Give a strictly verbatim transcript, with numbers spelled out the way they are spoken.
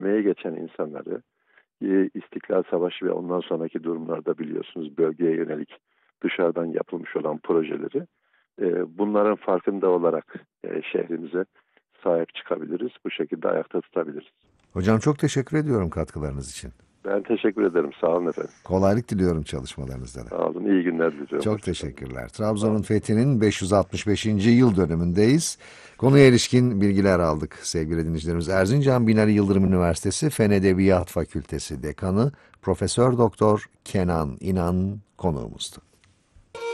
emeğe geçen insanları, e, İstiklal Savaşı ve ondan sonraki durumlarda biliyorsunuz bölgeye yönelik dışarıdan yapılmış olan projeleri, e, bunların farkında olarak e, şehrimize sahip çıkabiliriz. Bu şekilde ayakta tutabiliriz. Hocam çok teşekkür ediyorum katkılarınız için. Ben teşekkür ederim. Sağ olun efendim. Kolaylık diliyorum çalışmalarınızda da. Sağ olun. İyi günler diliyorum. Çok teşekkürler. Trabzon'un fethinin beş yüz altmış beşinci yıl dönümündeyiz. Konuya ilişkin bilgiler aldık sevgili dinleyicilerimiz. Erzincan Binali Yıldırım Üniversitesi Fen Edebiyat Fakültesi Dekanı Profesör Doktor Kenan İnan konuğumuzdu.